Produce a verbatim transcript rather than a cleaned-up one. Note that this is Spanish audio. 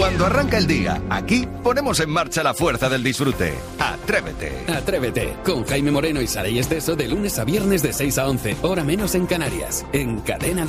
Cuando arranca el día, aquí ponemos en marcha la fuerza del disfrute. Atrévete. Atrévete, con Jaime Moreno y Saray Esteso de lunes a viernes de seis a once, hora menos en Canarias, en Cadena